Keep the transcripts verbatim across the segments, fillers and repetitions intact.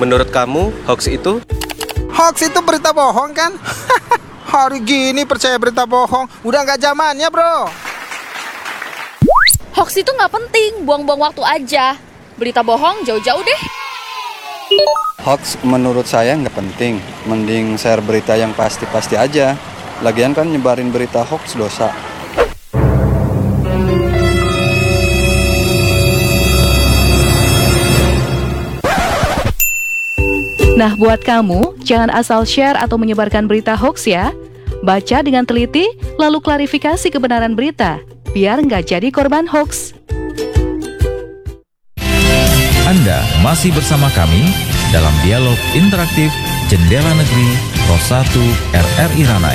menurut kamu hoax itu? Hoax itu berita bohong kan? Hari gini percaya berita bohong, udah nggak zamannya bro. Hoax itu nggak penting, buang-buang waktu aja. Berita bohong jauh-jauh deh. Hoax menurut saya nggak penting, mending share berita yang pasti-pasti aja. Lagian kan nyebarin berita hoax dosa. Nah, buat kamu, jangan asal share atau menyebarkan berita hoax ya. Baca dengan teliti, lalu klarifikasi kebenaran berita, biar nggak jadi korban hoax. Anda masih bersama kami dalam dialog interaktif Jendela Negeri Pos satu R R I Ranai.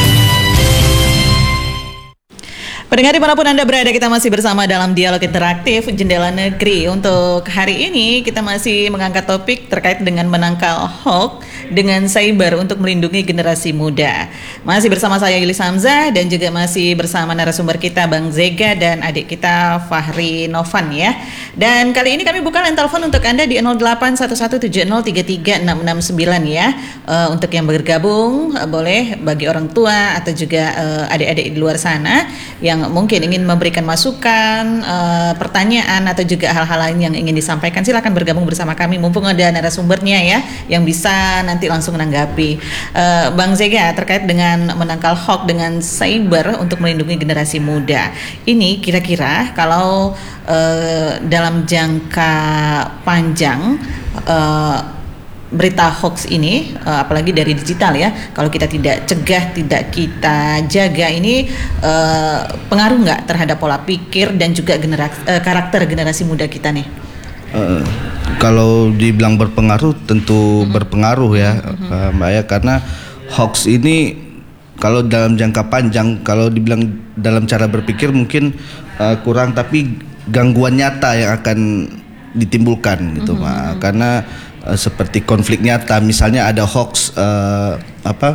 Pendengar dimanapun Anda berada, kita masih bersama dalam dialog interaktif Jendela Negeri. Untuk hari ini kita masih mengangkat topik terkait dengan menangkal hoax dengan cyber untuk melindungi generasi muda. Masih bersama saya Yulis Hamzah dan juga masih bersama narasumber kita Bang Zega dan adik kita Fahri Novan ya. Dan kali ini kami buka line telepon untuk Anda di nol delapan satu satu tujuh nol tiga tiga enam enam sembilan ya. Uh, untuk yang bergabung uh, boleh bagi orang tua atau juga uh, adik-adik di luar sana yang mungkin ingin memberikan masukan, uh, pertanyaan atau juga hal-hal lain yang ingin disampaikan, silakan bergabung bersama kami mumpung ada narasumbernya ya yang bisa nanti langsung menanggapi. Uh, Bang Zega, terkait dengan menangkal hoax dengan cyber untuk melindungi generasi muda. Ini kira-kira kalau uh, dalam jangka panjang uh, berita hoax ini, uh, apalagi dari digital ya, kalau kita tidak cegah, tidak kita jaga, ini uh, pengaruh nggak terhadap pola pikir dan juga generasi, uh, karakter generasi muda kita nih? Uh, kalau dibilang berpengaruh, tentu mm-hmm. berpengaruh ya, mm-hmm. uh, Mbak ya, karena hoax ini kalau dalam jangka panjang, kalau dibilang dalam cara berpikir mungkin uh, kurang, tapi gangguan nyata yang akan ditimbulkan gitu, mm-hmm. Pak, karena Uh, seperti konflik nyata, misalnya ada hoax uh, apa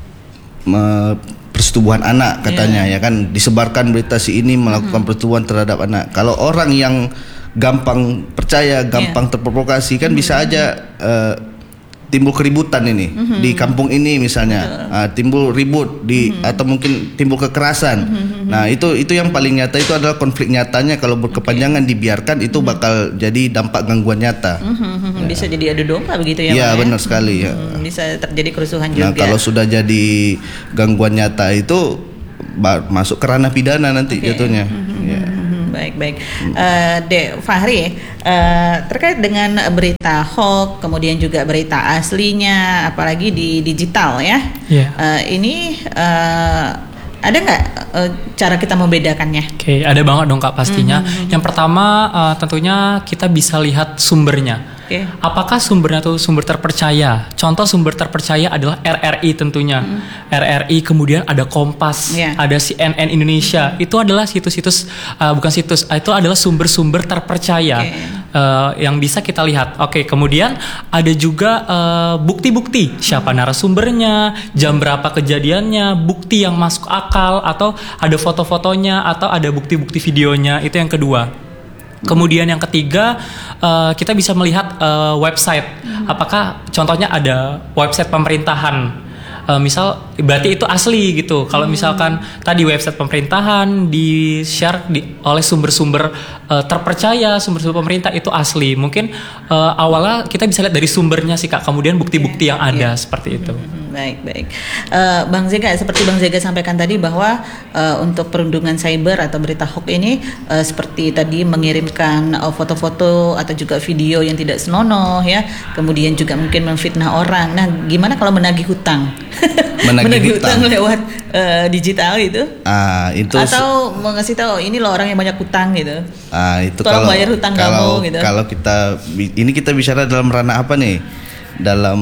me, persetubuhan anak katanya yeah. ya kan, disebarkan berita si ini melakukan mm-hmm. persetubuhan terhadap anak. Kalau orang yang gampang percaya, gampang yeah. terprovokasi kan mm-hmm. bisa aja uh, timbul keributan ini mm-hmm. di kampung ini misalnya, uh, timbul ribut di mm-hmm. atau mungkin timbul kekerasan. Mm-hmm. Nah itu itu yang paling nyata, itu adalah konflik nyatanya. Kalau berkepanjangan okay. dibiarkan itu mm-hmm. bakal jadi dampak gangguan nyata. Mm-hmm. Ya. Bisa jadi adu domba begitu ya? Iya benar ya? sekali. Ya. Mm-hmm. Bisa terjadi kerusuhan juga. Nah kalau sudah jadi gangguan nyata itu masuk ke ranah pidana nanti okay. jatuhnya. Mm-hmm. Ya. Baik-baik, uh, Dek Fahri, uh, terkait dengan berita hoax, kemudian juga berita aslinya, apalagi di digital ya, yeah. uh, ini uh, ada nggak uh, cara kita membedakannya? Oke, okay, ada banget dong Kak pastinya. Mm-hmm. Yang pertama uh, tentunya kita bisa lihat sumbernya. Okay. Apakah sumbernya itu sumber terpercaya? Contoh sumber terpercaya adalah R R I tentunya. Hmm. R R I, kemudian ada Kompas, yeah. ada C N N Indonesia. Hmm. Itu adalah situs-situs, uh, bukan situs, itu adalah sumber-sumber terpercaya okay. uh, yang bisa kita lihat. Oke, okay, kemudian ada juga uh, bukti-bukti. Siapa hmm. narasumbernya, jam berapa kejadiannya, bukti yang masuk akal, atau ada foto-fotonya, atau ada bukti-bukti videonya. Itu yang kedua. Kemudian yang ketiga, uh, kita bisa melihat uh, website. Hmm. Apakah contohnya ada website pemerintahan? Uh, misal berarti itu asli gitu. Kalau hmm. misalkan tadi website pemerintahan di share di, oleh sumber-sumber uh, terpercaya, sumber-sumber pemerintah itu asli. Mungkin uh, awalnya kita bisa lihat dari sumbernya sih Kak. Kemudian bukti-bukti yeah. yang ada yeah. seperti itu. Hmm. Baik, baik. Uh, Bang Zega, seperti Bang Zega sampaikan tadi bahwa uh, untuk perundungan cyber atau berita hoax ini uh, seperti tadi mengirimkan uh, foto-foto atau juga video yang tidak senonoh ya, kemudian juga mungkin memfitnah orang. Nah, gimana kalau menagih hutang? Menagih, menagih hutang. hutang lewat uh, digital gitu? Ah, itu atau mengasih tahu ini loh orang yang banyak hutang gitu. Ah, itu tolong kalau bayar hutang kalau, kamu gitu. Kalau kita ini kita bicara dalam ranah apa nih? Dalam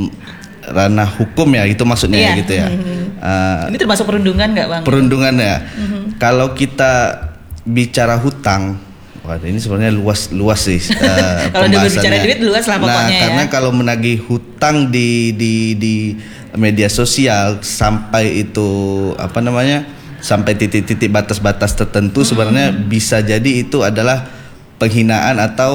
ranah hukum ya, itu maksudnya iya. gitu ya. Mm-hmm. Uh, ini termasuk perundungan nggak Bang? Perundungan ya. Mm-hmm. Kalau kita bicara hutang, wah ini sebenarnya luas luas sih. Uh, kalau udah bicara duit luas lah pokoknya. Nah, karena ya. kalau menagih hutang di di di media sosial sampai itu apa namanya, sampai titik-titik batas-batas tertentu, mm-hmm. sebenarnya bisa jadi itu adalah penghinaan atau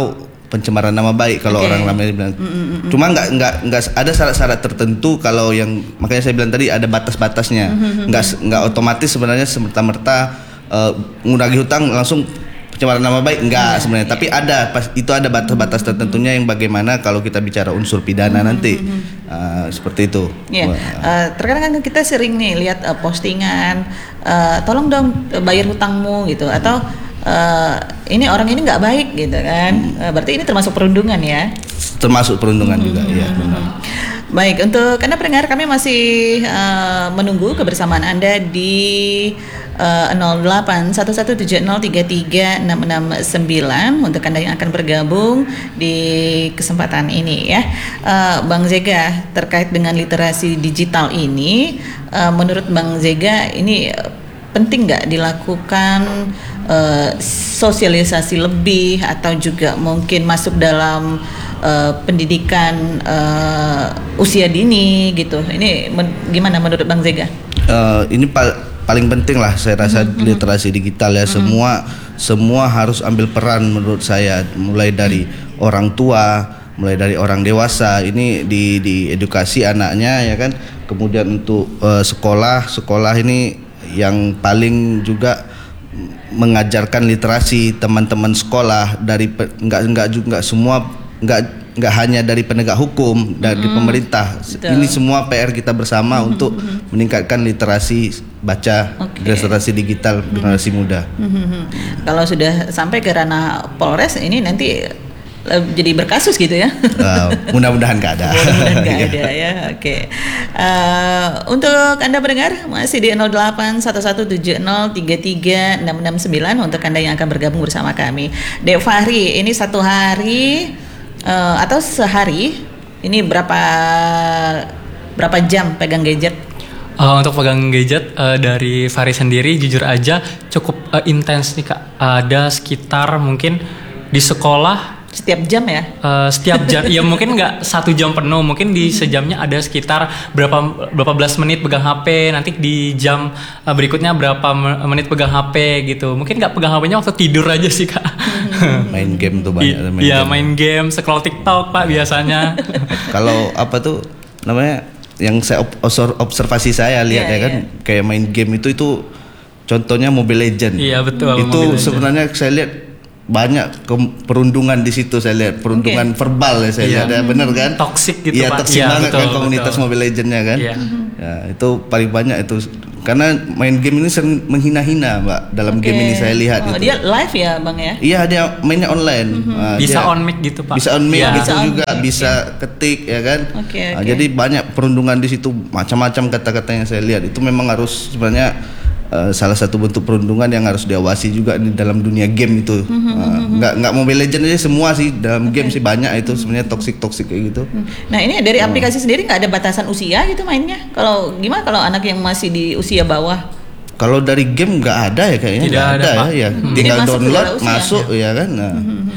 pencemaran nama baik kalau Okay. orang ramai bilang. Mm, mm, mm. Cuma nggak nggak nggak ada syarat-syarat tertentu kalau yang makanya saya bilang tadi ada batas-batasnya. Nggak nggak otomatis sebenarnya semerta-merta uh, mengurangi hutang langsung pencemaran nama baik enggak Yeah, sebenarnya. yeah. Tapi ada pas itu ada batas-batas tertentunya yang bagaimana kalau kita bicara unsur pidana nanti uh, seperti itu. Ya, Wah. uh, terkadang kan kita sering nih lihat uh, postingan, uh, tolong dong uh, bayar hutangmu gitu, atau uh, ini orang ini nggak baik gitu kan, uh, berarti ini termasuk perundungan ya? Termasuk perundungan juga, ya benar. Baik, untuk Anda pendengar kami masih uh, menunggu kebersamaan Anda di uh, nol delapan satu satu tujuh nol tiga tiga enam enam sembilan untuk Anda yang akan bergabung di kesempatan ini ya. Uh, Bang Zega, terkait dengan literasi digital ini, uh, menurut Bang Zega ini uh, penting nggak dilakukan uh, sosialisasi lebih atau juga mungkin masuk dalam Uh, pendidikan uh, usia dini gitu. Ini men- gimana menurut Bang Zega? Uh, ini pal- paling penting lah saya rasa mm-hmm. literasi digital ya. Mm-hmm. Semua semua harus ambil peran menurut saya, mulai dari mm-hmm. orang tua, mulai dari orang dewasa. Ini di di edukasi anaknya ya kan. Kemudian untuk uh, sekolah sekolah ini yang paling juga mengajarkan literasi teman-teman sekolah dari pe- nggak nggak juga nggak semua nggak nggak hanya dari penegak hukum, dari mm, pemerintah. betul. Ini semua P R kita bersama mm-hmm. untuk meningkatkan literasi baca, Okay. literasi digital mm-hmm. generasi muda. Mm-hmm. Kalau sudah sampai ke ranah Polres ini nanti uh, jadi berkasus gitu ya? Uh, mudah-mudahan nggak ada. Mudah-mudahan nggak ada ya. Oke. Okay. Uh, untuk Anda pendengar masih di nol delapan satu satu tujuh nol tiga tiga enam enam sembilan untuk Anda yang akan bergabung bersama kami. Dek Fahri, ini satu hari Uh, atau sehari ini berapa berapa jam pegang gadget? Uh, untuk pegang gadget uh, dari Fahri sendiri jujur aja cukup uh, intens nih Kak. Ada sekitar mungkin di sekolah Setiap jam ya? Uh, setiap jam, ya mungkin nggak satu jam penuh, mungkin di sejamnya ada sekitar berapa berapa belas menit pegang H P, nanti di jam uh, berikutnya berapa menit pegang H P gitu. Mungkin nggak pegang H P-nya waktu tidur aja sih Kak. Main game tuh banyak. Iya main game, scroll TikTok Pak biasanya. Kalau apa tuh namanya yang saya ob- observasi saya lihat Yeah, ya kan yeah. kayak main game itu itu contohnya Mobile Legend. Iya betul. Itu Mobile Legends. sebenarnya saya lihat banyak ke- perundungan di situ, saya lihat perundungan Okay. verbal ya saya Iya. lihat ya, bener kan? Toxic gitu, Iya, Pak. toxic Iya, banget betul, kan komunitas betul. Mobile Legends-nya kan. Iya. Ya, itu paling banyak itu karena main game ini sering menghina-hina, Mbak. Dalam Oke. game ini saya lihat Oh, itu. dia live ya Bang ya? Iya, dia mainnya online. Nah, Bisa dia- on mic gitu Pak. Bisa on mic Iya. gitu Bisa on juga, mic, bisa ketik ya kan. Oke, Nah, oke. jadi banyak perundungan di situ, macam-macam kata-kata yang saya lihat. Itu memang harus sebenarnya uh, salah satu bentuk perundungan yang harus diawasi juga di dalam dunia game itu. Uh, nggak nggak Mobile Legends aja, semua sih dalam game sih banyak itu sebenarnya toksik-toksik kayak gitu. Nah ini dari aplikasi sendiri nggak ada batasan usia gitu mainnya? Kalau gimana kalau anak yang masih di usia bawah? Kalau dari game nggak ada ya kayaknya, Tidak nggak ada, ada, Pak. ya, ya. Hmm. Tinggal Jadi masuk download, segala usia. masuk ya kan. Nah.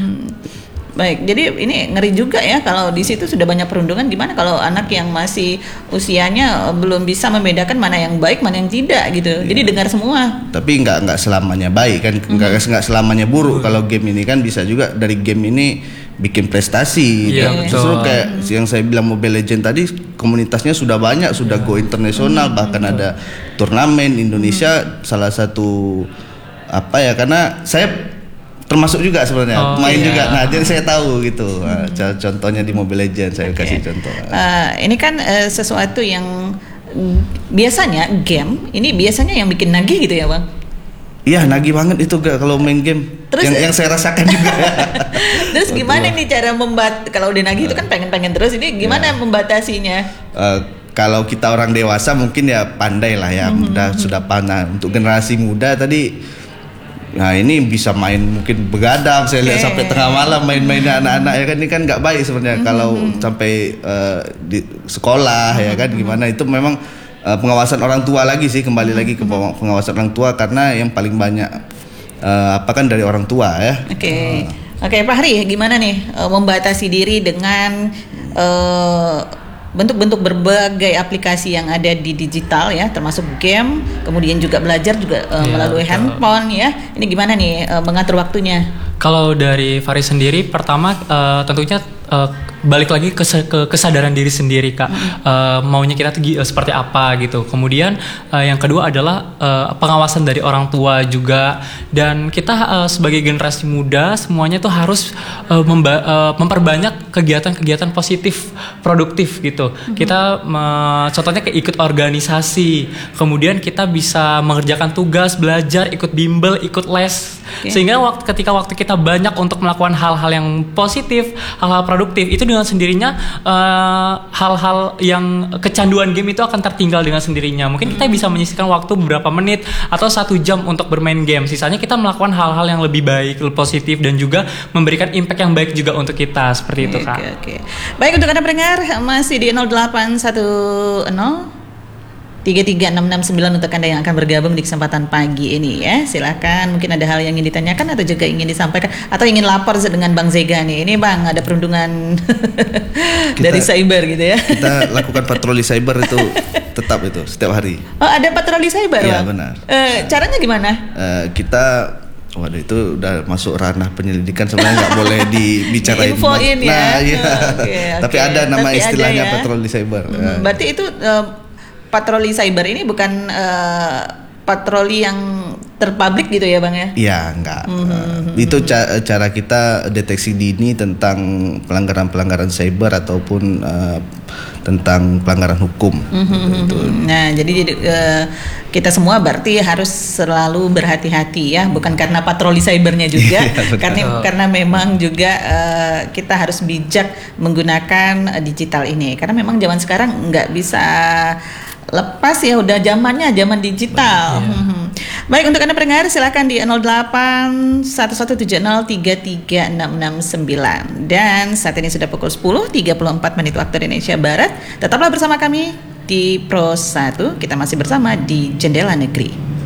Baik, jadi ini ngeri juga ya kalau di situ sudah banyak perundungan. Gimana kalau anak yang masih usianya eh, belum bisa membedakan mana yang baik, mana yang tidak gitu. Jadi dengar semua. Tapi nggak nggak selamanya baik kan, nggak nggak selamanya buruk. Kalau game ini kan bisa juga dari game ini bikin prestasi. Iya, Dan betul. justru kayak yang saya bilang Mobile Legends tadi, komunitasnya sudah banyak, sudah go internasional, bahkan ada turnamen Indonesia salah satu apa ya, karena saya termasuk juga sebenarnya Oh, main iya. juga. Nah, jadi saya tahu gitu. Nah, co- contohnya di Mobile Legends saya Oke. kasih contoh. Eh, ini kan eh, sesuatu yang mm, biasanya game ini biasanya yang bikin nagih gitu ya Bang. Iya, nagih banget itu gak kalau main game. Terus- yang yang saya rasakan juga. Terus gimana nih cara membat kalau udah nagih itu kan pengen-pengen terus, ini gimana membatasinya? Eh, kalau kita orang dewasa mungkin ya pandai lah ya, udah sudah pandai. Untuk generasi muda tadi, nah ini bisa main mungkin begadang, saya lihat Oke. sampai tengah malam main-main anak-anak ya kan, ini kan nggak baik sebenarnya kalau sampai eh, di sekolah ya kan, gimana itu memang eh, pengawasan orang tua lagi sih, kembali lagi ke pengawasan orang tua, karena yang paling banyak eh, apa kan dari orang tua ya. Oke, oke Pak Hari, gimana nih eh, membatasi diri dengan eh, bentuk-bentuk berbagai aplikasi yang ada di digital ya, termasuk game, kemudian juga belajar juga uh, Iya, melalui betul. handphone ya. Ini gimana nih uh, mengatur waktunya? Kalau dari Faris sendiri, pertama uh, tentunya uh, balik lagi ke, ke kesadaran diri sendiri kak, mm-hmm. uh, maunya kita tuh uh, seperti apa gitu. Kemudian uh, yang kedua adalah uh, pengawasan dari orang tua juga, dan kita uh, sebagai generasi muda semuanya tuh harus uh, memba- uh, memperbanyak kegiatan-kegiatan positif, produktif gitu. Mm-hmm. Kita uh, contohnya kayak ikut organisasi, kemudian kita bisa mengerjakan tugas, belajar, ikut bimbel, ikut les, okay. Sehingga waktu ketika waktu kita banyak untuk melakukan hal-hal yang positif, hal-hal produktif, itu dengan sendirinya uh, hal-hal yang kecanduan game itu akan tertinggal dengan sendirinya. Mungkin kita bisa menyisihkan waktu beberapa menit atau satu jam untuk bermain game. Sisanya kita melakukan hal-hal yang lebih baik, lebih positif, dan juga memberikan impact yang baik juga untuk kita. Seperti itu kak. Oke, oke. Baik, untuk Anda pendengar masih di nol delapan satu nol tiga tiga enam enam sembilan untuk Anda yang akan bergabung di kesempatan pagi ini ya. Silakan, mungkin ada hal yang ingin ditanyakan atau juga ingin disampaikan atau ingin lapor dengan Bang Zega nih. Ini Bang, ada perundungan dari cyber gitu ya. Kita lakukan patroli cyber itu tetap itu setiap hari. Oh, ada patroli cyber, Iya, Bang? benar. Eh, caranya gimana? Uh, kita waduh itu udah masuk ranah penyelidikan, sebenarnya nggak boleh dibicarain. Infoin ya. Nah, iya. Oke, Tapi oke. ada nama Tapi ada istilahnya ya. patroli cyber. Hmm, Uh, berarti itu uh, patroli cyber ini bukan uh, patroli yang terpublik gitu ya Bang ya? Iya, enggak. Mm-hmm. Uh, itu ca- cara kita deteksi dini tentang pelanggaran-pelanggaran cyber ataupun uh, tentang pelanggaran hukum. Mm-hmm. Gitu. Nah, jadi uh, kita semua berarti harus selalu berhati-hati ya, bukan karena patroli cybernya juga, Iya, karena karena memang juga uh, kita harus bijak menggunakan uh, digital ini, karena memang zaman sekarang nggak bisa lepas ya, udah zamannya zaman digital. Iya. Hmm. Baik, untuk Anda pendengar silakan di nol delapan satu satu tujuh nol tiga tiga enam enam sembilan. Dan saat ini sudah pukul sepuluh tiga puluh empat menit waktu Indonesia Barat. Tetaplah bersama kami di Pro satu. Kita masih bersama di Jendela Negeri.